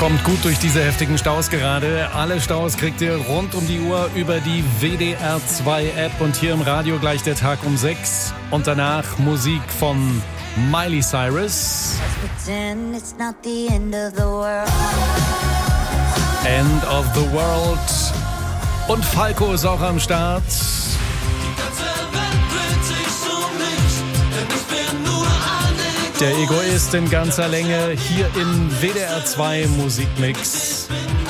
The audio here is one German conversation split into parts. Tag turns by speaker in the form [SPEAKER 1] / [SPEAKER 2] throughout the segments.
[SPEAKER 1] Kommt gut durch diese heftigen Staus gerade. Alle Staus kriegt ihr rund um die Uhr über die WDR 2 App und hier im Radio gleich der Tag um 6. Und danach Musik von Miley Cyrus. End of the World. Und Falco ist auch am Start. Der Egoist in ganzer Länge hier im WDR 2 Musikmix.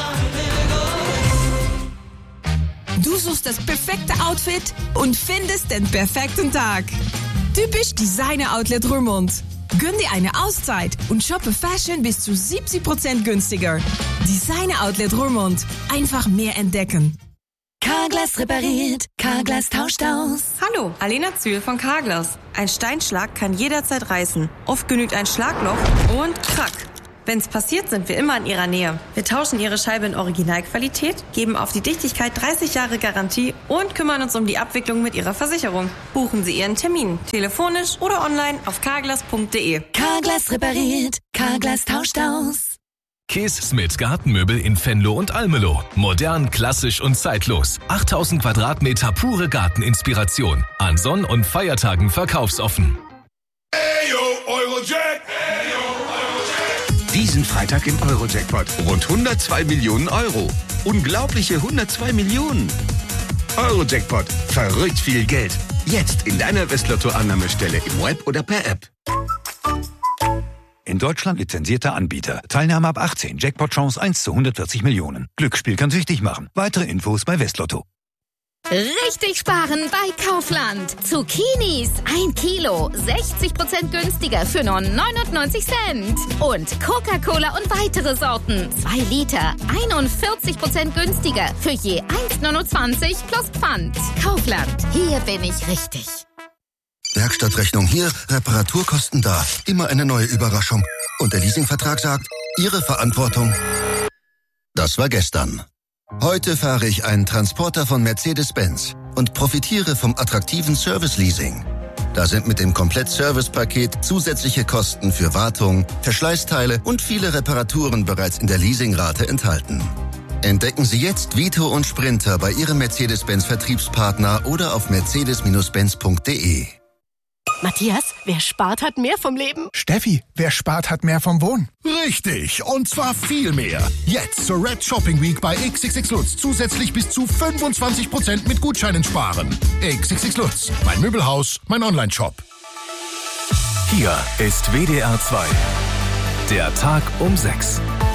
[SPEAKER 2] Du suchst das perfekte Outfit und findest den perfekten Tag. Typisch Designer Outlet Roermond. Gönn dir eine Auszeit und shoppe Fashion bis zu 70% günstiger. Designer Outlet Roermond. Einfach mehr entdecken.
[SPEAKER 3] Carglass repariert, Carglass tauscht aus.
[SPEAKER 4] Hallo, Alena Zühl von Carglass. Ein Steinschlag kann jederzeit reißen. Oft genügt ein Schlagloch und krack. Wenn's passiert, sind wir immer in Ihrer Nähe. Wir tauschen Ihre Scheibe in Originalqualität, geben auf die Dichtigkeit 30 Jahre Garantie und kümmern uns um die Abwicklung mit Ihrer Versicherung. Buchen Sie Ihren Termin, telefonisch oder online auf carglass.de.
[SPEAKER 3] Carglass repariert, Carglass tauscht aus.
[SPEAKER 5] Kees Smith Gartenmöbel in Venlo und Almelo. Modern, klassisch und zeitlos. 8000 Quadratmeter pure Garteninspiration. An Sonn- und Feiertagen verkaufsoffen.
[SPEAKER 6] Ayo, Eurojack! Ayo, Eurojack!
[SPEAKER 7] Diesen Freitag im Eurojackpot. Rund 102 Millionen Euro. Unglaubliche 102 Millionen. Eurojackpot. Verrückt viel Geld. Jetzt in deiner Westlotto-Annahmestelle im Web oder per App.
[SPEAKER 8] In Deutschland lizenzierter Anbieter. Teilnahme ab 18. Jackpot-Chance 1 zu 140 Millionen. Glücksspiel kann süchtig machen. Weitere Infos bei Westlotto.
[SPEAKER 9] Richtig sparen bei Kaufland. Zucchinis 1 Kilo, 60% günstiger für nur 99 Cent. Und Coca-Cola und weitere Sorten, 2 Liter, 41% günstiger für je 1,29 plus Pfand. Kaufland, hier bin ich richtig.
[SPEAKER 10] Werkstattrechnung hier, Reparaturkosten da. Immer eine neue Überraschung. Und der Leasingvertrag sagt, Ihre Verantwortung. Das war gestern. Heute fahre ich einen Transporter von Mercedes-Benz und profitiere vom attraktiven Service-Leasing. Da sind mit dem Komplett-Service-Paket zusätzliche Kosten für Wartung, Verschleißteile und viele Reparaturen bereits in der Leasingrate enthalten. Entdecken Sie jetzt Vito und Sprinter bei Ihrem Mercedes-Benz-Vertriebspartner oder auf mercedes-benz.de.
[SPEAKER 11] Matthias, wer spart, hat mehr vom Leben.
[SPEAKER 12] Steffi, wer spart, hat mehr vom Wohnen. Richtig, und zwar viel mehr. Jetzt zur Red Shopping Week bei XXX Lutz zusätzlich bis zu 25% mit Gutscheinen sparen. XXX Lutz, mein Möbelhaus, mein Online-Shop.
[SPEAKER 5] Hier ist WDR 2. Der Tag um 6.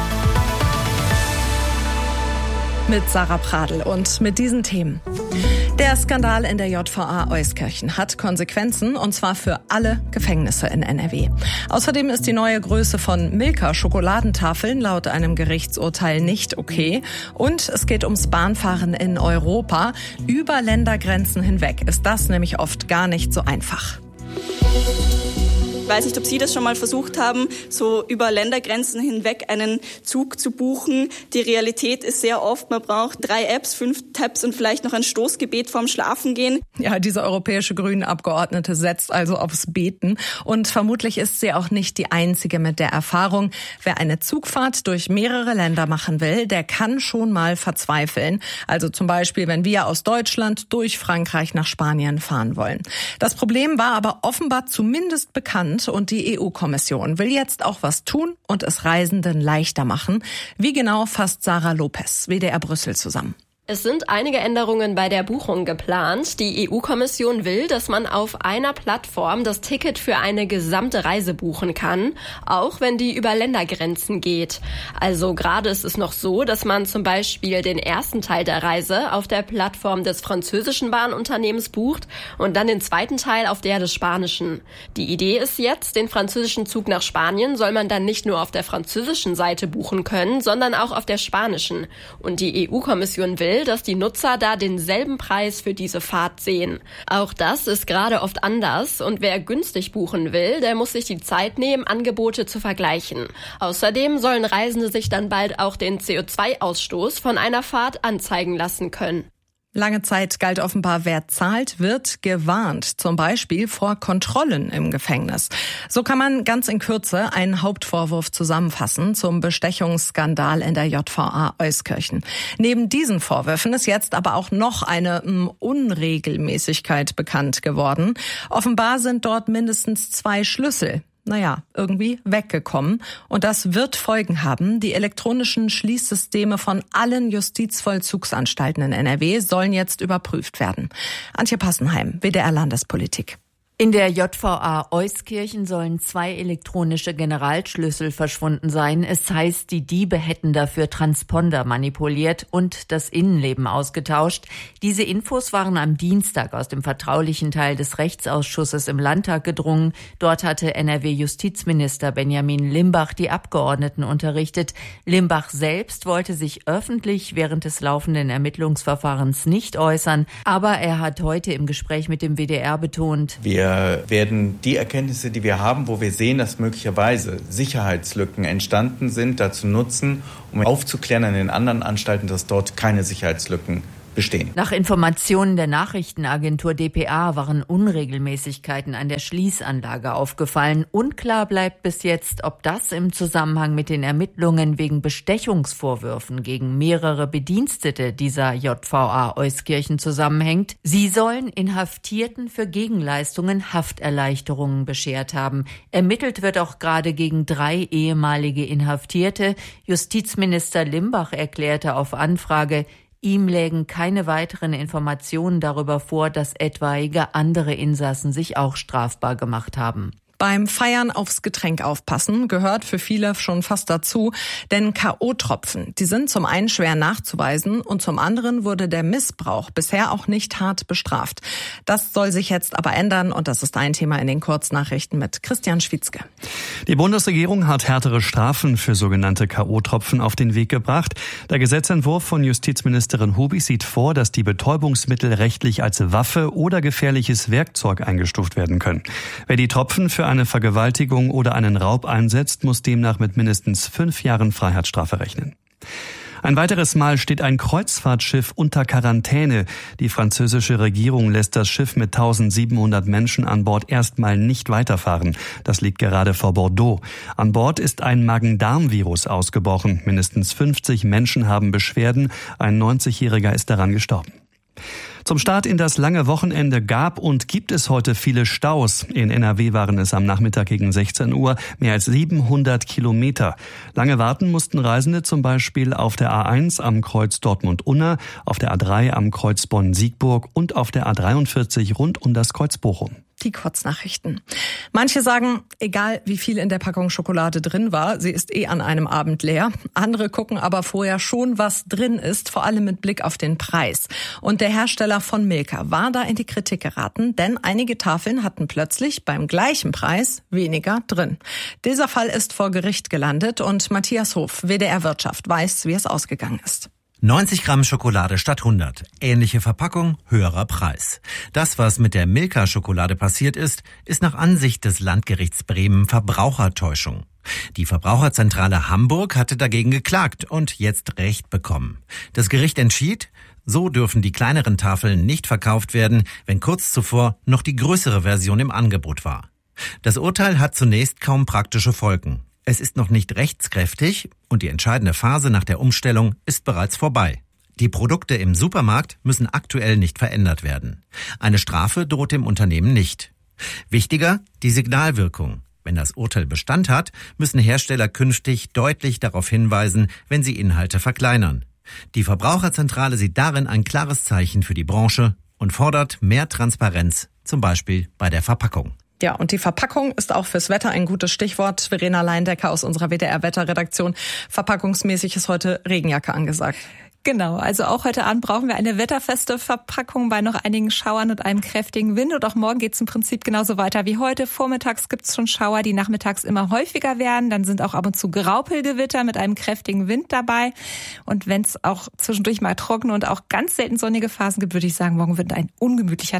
[SPEAKER 13] Mit Sarah Pradl und mit diesen Themen. Der Skandal in der JVA Euskirchen hat Konsequenzen, und zwar für alle Gefängnisse in NRW. Außerdem ist die neue Größe von Milka-Schokoladentafeln laut einem Gerichtsurteil nicht okay. Und es geht ums Bahnfahren in Europa. Über Ländergrenzen hinweg ist das nämlich oft gar nicht so einfach.
[SPEAKER 14] Ich weiß nicht, ob Sie das schon mal versucht haben, so über Ländergrenzen hinweg einen Zug zu buchen. Die Realität ist sehr oft, man braucht 3 Apps, 5 Tabs und vielleicht noch ein Stoßgebet vorm Schlafengehen.
[SPEAKER 13] Ja, diese europäische Grünen-Abgeordnete setzt also aufs Beten. Und vermutlich ist sie auch nicht die Einzige mit der Erfahrung. Wer eine Zugfahrt durch mehrere Länder machen will, der kann schon mal verzweifeln. Also zum Beispiel, wenn wir aus Deutschland durch Frankreich nach Spanien fahren wollen. Das Problem war aber offenbar zumindest bekannt. Und die EU-Kommission will jetzt auch was tun und es Reisenden leichter machen. Wie genau fasst Sarah Lopez, WDR Brüssel, zusammen?
[SPEAKER 15] Es sind einige Änderungen bei der Buchung geplant. Die EU-Kommission will, dass man auf einer Plattform das Ticket für eine gesamte Reise buchen kann, auch wenn die über Ländergrenzen geht. Also gerade ist es noch so, dass man zum Beispiel den ersten Teil der Reise auf der Plattform des französischen Bahnunternehmens bucht und dann den zweiten Teil auf der des spanischen. Die Idee ist jetzt, den französischen Zug nach Spanien soll man dann nicht nur auf der französischen Seite buchen können, sondern auch auf der spanischen. Und die EU-Kommission will, dass die Nutzer da denselben Preis für diese Fahrt sehen. Auch das ist gerade oft anders und wer günstig buchen will, der muss sich die Zeit nehmen, Angebote zu vergleichen. Außerdem sollen Reisende sich dann bald auch den CO2-Ausstoß von einer Fahrt anzeigen lassen können.
[SPEAKER 13] Lange Zeit galt offenbar, wer zahlt, wird gewarnt, zum Beispiel vor Kontrollen im Gefängnis. So kann man ganz in Kürze einen Hauptvorwurf zusammenfassen zum Bestechungsskandal in der JVA Euskirchen. Neben diesen Vorwürfen ist jetzt aber auch noch eine Unregelmäßigkeit bekannt geworden. Offenbar sind dort mindestens 2 Schlüssel irgendwie weggekommen. Und das wird Folgen haben. Die elektronischen Schließsysteme von allen Justizvollzugsanstalten in NRW sollen jetzt überprüft werden. Antje Passenheim, WDR Landespolitik.
[SPEAKER 16] In der JVA Euskirchen sollen 2 elektronische Generalschlüssel verschwunden sein. Es heißt, die Diebe hätten dafür Transponder manipuliert und das Innenleben ausgetauscht. Diese Infos waren am Dienstag aus dem vertraulichen Teil des Rechtsausschusses im Landtag gedrungen. Dort hatte NRW-Justizminister Benjamin Limbach die Abgeordneten unterrichtet. Limbach selbst wollte sich öffentlich während des laufenden Ermittlungsverfahrens nicht äußern. Aber er hat heute im Gespräch mit dem WDR betont:
[SPEAKER 17] Wir werden die Erkenntnisse, die wir haben, wo wir sehen, dass möglicherweise Sicherheitslücken entstanden sind, dazu nutzen, um aufzuklären an den anderen Anstalten, dass dort keine Sicherheitslücken bestehen.
[SPEAKER 16] Nach Informationen der Nachrichtenagentur dpa waren Unregelmäßigkeiten an der Schließanlage aufgefallen. Unklar bleibt bis jetzt, ob das im Zusammenhang mit den Ermittlungen wegen Bestechungsvorwürfen gegen mehrere Bedienstete dieser JVA Euskirchen zusammenhängt. Sie sollen Inhaftierten für Gegenleistungen Hafterleichterungen beschert haben. Ermittelt wird auch gerade gegen 3 ehemalige Inhaftierte. Justizminister Limbach erklärte auf Anfrage, ihm lägen keine weiteren Informationen darüber vor, dass etwaige andere Insassen sich auch strafbar gemacht haben.
[SPEAKER 13] Beim Feiern aufs Getränk aufpassen gehört für viele schon fast dazu, denn K.O.-Tropfen, die sind zum einen schwer nachzuweisen und zum anderen wurde der Missbrauch bisher auch nicht hart bestraft. Das soll sich jetzt aber ändern und das ist ein Thema in den Kurznachrichten mit Christian Schwitzke.
[SPEAKER 18] Die Bundesregierung hat härtere Strafen für sogenannte K.O.-Tropfen auf den Weg gebracht. Der Gesetzentwurf von Justizministerin Hubig sieht vor, dass die Betäubungsmittel rechtlich als Waffe oder gefährliches Werkzeug eingestuft werden können. Wer die Tropfen für eine Vergewaltigung oder einen Raub einsetzt, muss demnach mit mindestens 5 Jahren Freiheitsstrafe rechnen. Ein weiteres Mal steht ein Kreuzfahrtschiff unter Quarantäne. Die französische Regierung lässt das Schiff mit 1700 Menschen an Bord erstmal nicht weiterfahren. Das liegt gerade vor Bordeaux. An Bord ist ein Magen-Darm-Virus ausgebrochen. Mindestens 50 Menschen haben Beschwerden. Ein 90-Jähriger ist daran gestorben. Zum Start in das lange Wochenende gab und gibt es heute viele Staus. In NRW waren es am Nachmittag gegen 16 Uhr mehr als 700 Kilometer. Lange warten mussten Reisende zum Beispiel auf der A1 am Kreuz Dortmund-Unna, auf der A3 am Kreuz Bonn-Siegburg und auf der A43 rund um das Kreuz Bochum.
[SPEAKER 13] Die Kurznachrichten. Manche sagen, egal wie viel in der Packung Schokolade drin war, sie ist an einem Abend leer. Andere gucken aber vorher schon, was drin ist, vor allem mit Blick auf den Preis. Und der Hersteller von Milka war da in die Kritik geraten, denn einige Tafeln hatten plötzlich beim gleichen Preis weniger drin. Dieser Fall ist vor Gericht gelandet und Matthias Hof, WDR Wirtschaft, weiß, wie es ausgegangen ist.
[SPEAKER 19] 90 Gramm Schokolade statt 100. Ähnliche Verpackung, höherer Preis. Das, was mit der Milka-Schokolade passiert ist nach Ansicht des Landgerichts Bremen Verbrauchertäuschung. Die Verbraucherzentrale Hamburg hatte dagegen geklagt und jetzt Recht bekommen. Das Gericht entschied, so dürfen die kleineren Tafeln nicht verkauft werden, wenn kurz zuvor noch die größere Version im Angebot war. Das Urteil hat zunächst kaum praktische Folgen. Es ist noch nicht rechtskräftig und die entscheidende Phase nach der Umstellung ist bereits vorbei. Die Produkte im Supermarkt müssen aktuell nicht verändert werden. Eine Strafe droht dem Unternehmen nicht. Wichtiger, die Signalwirkung. Wenn das Urteil Bestand hat, müssen Hersteller künftig deutlich darauf hinweisen, wenn sie Inhalte verkleinern. Die Verbraucherzentrale sieht darin ein klares Zeichen für die Branche und fordert mehr Transparenz, zum Beispiel bei der Verpackung.
[SPEAKER 13] Ja, und die Verpackung ist auch fürs Wetter ein gutes Stichwort. Verena Leindecker aus unserer WDR-Wetterredaktion. Verpackungsmäßig ist heute Regenjacke angesagt.
[SPEAKER 20] Genau, also auch heute Abend brauchen wir eine wetterfeste Verpackung bei noch einigen Schauern und einem kräftigen Wind. Und auch morgen geht es im Prinzip genauso weiter wie heute. Vormittags gibt es schon Schauer, die nachmittags immer häufiger werden. Dann sind auch ab und zu Graupelgewitter mit einem kräftigen Wind dabei. Und wenn es auch zwischendurch mal trockene und auch ganz selten sonnige Phasen gibt, würde ich sagen, morgen wird ein ungemütlicher Tag.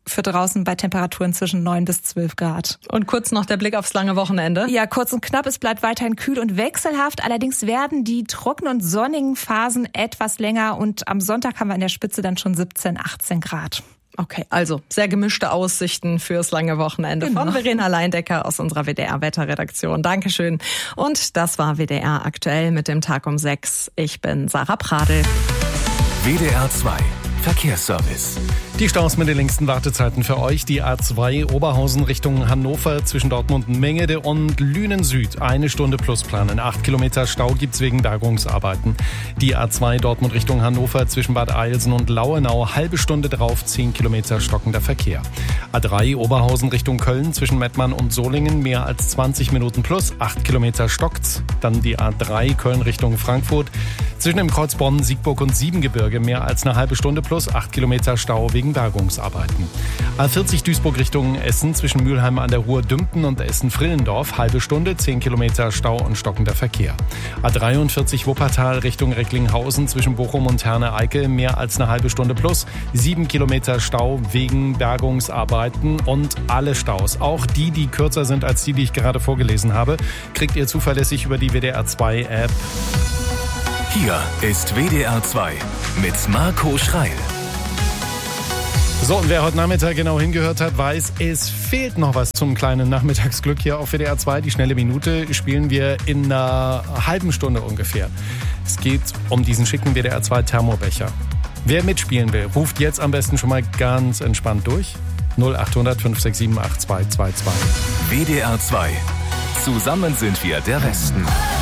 [SPEAKER 20] für draußen bei Temperaturen zwischen 9 bis 12 Grad.
[SPEAKER 13] Und kurz noch der Blick aufs lange Wochenende.
[SPEAKER 20] Ja, kurz und knapp, es bleibt weiterhin kühl und wechselhaft. Allerdings werden die trockenen und sonnigen Phasen etwas länger und am Sonntag haben wir in der Spitze dann schon 17, 18 Grad.
[SPEAKER 13] Okay, also sehr gemischte Aussichten fürs lange Wochenende von Verena Leindecker aus unserer WDR-Wetterredaktion. Dankeschön. Und das war WDR aktuell mit dem Tag um 6. Ich bin Sarah Pradl.
[SPEAKER 5] WDR 2 Verkehrsservice.
[SPEAKER 1] Die Staus mit den längsten Wartezeiten für euch. Die A2 Oberhausen Richtung Hannover zwischen Dortmund-Mengede und Lünen Süd. 1 Stunde plus planen. 8 Kilometer Stau gibt's wegen Bergungsarbeiten. Die A2 Dortmund Richtung Hannover zwischen Bad Eilsen und Lauenau. Halbe Stunde drauf, 10 Kilometer stockender Verkehr. A3 Oberhausen Richtung Köln zwischen Mettmann und Solingen. Mehr als 20 Minuten plus. 8 Kilometer stockt's. Dann die A3 Köln Richtung Frankfurt. Zwischen dem Kreuz Bonn, Siegburg und Siebengebirge. Mehr als eine halbe Stunde plus. 8 Kilometer Stau wegen Bergungsarbeiten. A40 Duisburg Richtung Essen zwischen Mülheim an der Ruhr-Dümpen und Essen-Frillendorf. Halbe Stunde, 10 Kilometer Stau und stockender Verkehr. A43 Wuppertal Richtung Recklinghausen zwischen Bochum und Herne-Eickel. Mehr als eine halbe Stunde plus. 7 Kilometer Stau wegen Bergungsarbeiten und alle Staus, auch die kürzer sind als die ich gerade vorgelesen habe, kriegt ihr zuverlässig über die WDR 2 App.
[SPEAKER 5] Hier ist WDR 2 mit Marco Schreil.
[SPEAKER 1] So, und wer heute Nachmittag genau hingehört hat, weiß, es fehlt noch was zum kleinen Nachmittagsglück hier auf WDR 2. Die schnelle Minute spielen wir in einer halben Stunde ungefähr. Es geht um diesen schicken WDR 2 Thermobecher. Wer mitspielen will, ruft jetzt am besten schon mal ganz entspannt durch. 0800 567 8222.
[SPEAKER 5] WDR 2. Zusammen sind wir der Westen.